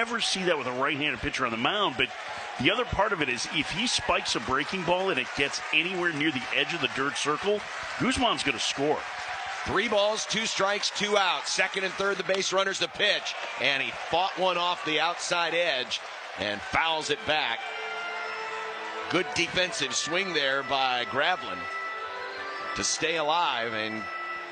never see that with a right-handed pitcher on the mound, but the other part of it is if he spikes a breaking ball and it gets anywhere near the edge of the dirt circle, Guzman's going to score. 3 balls, 2 strikes, 2 outs. Second and third, the base runners the pitch. And he fought one off the outside edge and fouls it back. Good defensive swing there by Gravlin to stay alive and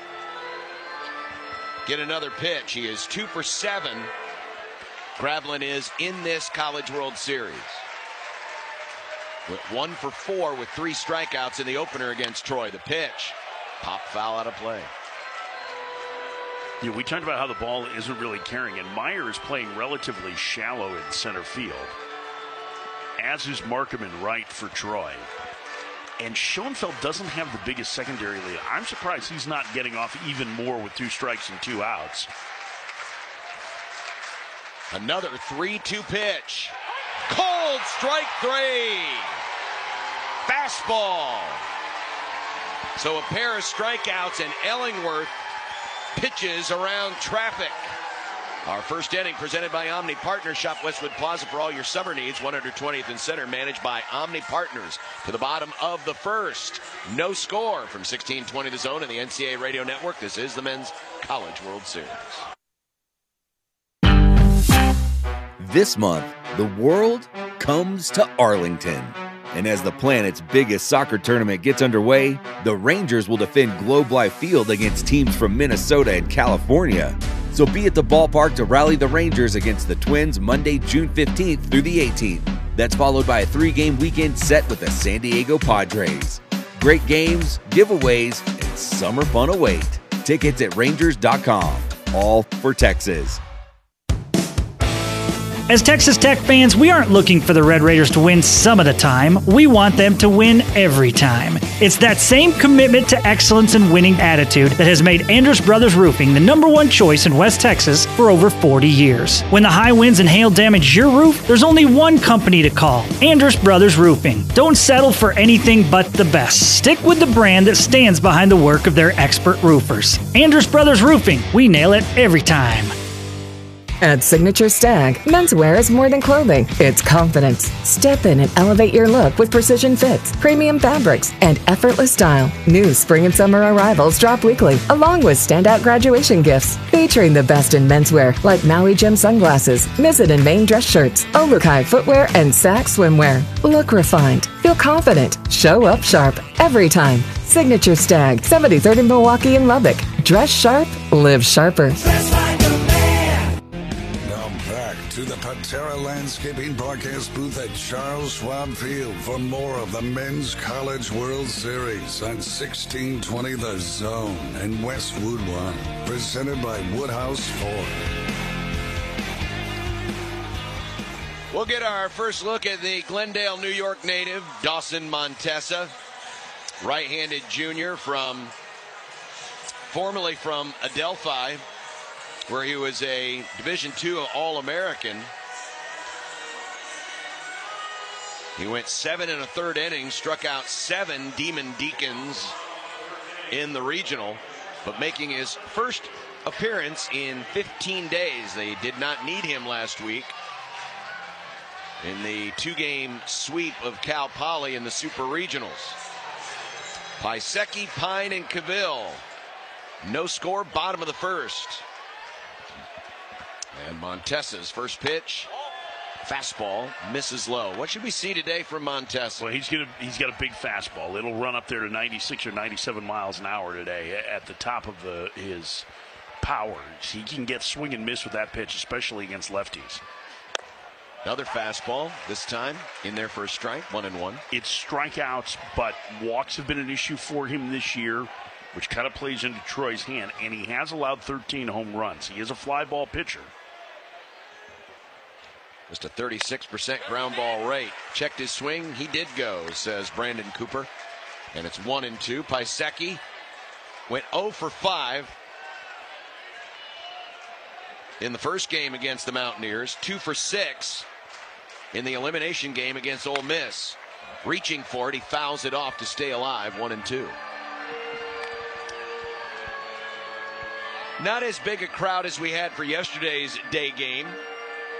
get another pitch. He is 2 for 7. Gravlin is in this College World Series. With 1 for 4 with 3 strikeouts in the opener against Troy. The pitch. Pop foul out of play. Yeah, we talked about how the ball isn't really carrying, and Meyer is playing relatively shallow in center field, as is Markham in right for Troy. And Schoenfeld doesn't have the biggest secondary lead. I'm surprised he's not getting off even more with 2 strikes and 2 outs. Another 3-2 pitch. Cold strike 3. Fastball. So a pair of strikeouts, and Ellingworth pitches around traffic. Our first inning presented by Omni Partners. Shop Westwood Plaza for all your summer needs. 120th and Center, managed by Omni Partners. To the bottom of the first. No score from 1620 The Zone and the NCAA Radio Network. This is the Men's College World Series. This month, the world comes to Arlington. And as the planet's biggest soccer tournament gets underway, the Rangers will defend Globe Life Field against teams from Minnesota and California. So be at the ballpark to rally the Rangers against the Twins Monday, June 15th through the 18th. That's followed by a 3-game weekend set with the San Diego Padres. Great games, giveaways, and summer fun await. Tickets at Rangers.com. All for Texas. As Texas Tech fans, we aren't looking for the Red Raiders to win some of the time. We want them to win every time. It's that same commitment to excellence and winning attitude that has made Andrus Brothers Roofing the #1 choice in West Texas for over 40 years. When the high winds and hail damage your roof, there's only one company to call, Andrus Brothers Roofing. Don't settle for anything but the best. Stick with the brand that stands behind the work of their expert roofers. Andrus Brothers Roofing. We nail it every time. At Signature Stag, menswear is more than clothing. It's confidence. Step in and elevate your look with precision fits, premium fabrics, and effortless style. New spring and summer arrivals drop weekly, along with standout graduation gifts. Featuring the best in menswear like Maui Jim sunglasses, Mizzen and Maine dress shirts, Olukai footwear, and Sax swimwear. Look refined. Feel confident. Show up sharp. Every time. Signature Stag, 73rd in Milwaukee and Lubbock. Dress sharp. Live sharper. To the Patera Landscaping Broadcast booth at Charles Schwab Field for more of the Men's College World Series on 1620 The Zone and Westwood One. Presented by Woodhouse Ford. We'll get our first look at the Glendale, New York native, Dawson Montesa. Right-handed junior formerly from Adelphi, where he was a Division II All-American. He went 7 1/3 innings, struck out 7 Demon Deacons in the regional, but making his first appearance in 15 days. They did not need him last week in the 2-game sweep of Cal Poly in the Super Regionals. Pisecki, Pine, and Cavill. No score, bottom of the first. And Montesa's first pitch, fastball, misses low. What should we see today from Montesa? Well, he's got a big fastball. It'll run up there to 96 or 97 miles an hour today at the top of his power. He can get swing and miss with that pitch, especially against lefties. Another fastball, this time in there for a strike, 1-1. It's strikeouts, but walks have been an issue for him this year, which kind of plays into Troy's hand, and he has allowed 13 home runs. He is a fly ball pitcher. Just a 36% ground ball rate. Checked his swing. He did go, says Brandon Cooper. And it's 1-2. Pisecki went 0 for 5 in the first game against the Mountaineers. 2 for 6 in the elimination game against Ole Miss. Reaching for it. He fouls it off to stay alive. 1-2. Not as big a crowd as we had for yesterday's day game.